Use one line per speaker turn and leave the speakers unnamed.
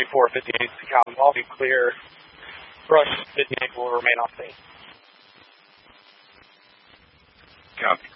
3458 to count. All be clear. Brush 58 will remain off base.
Copy.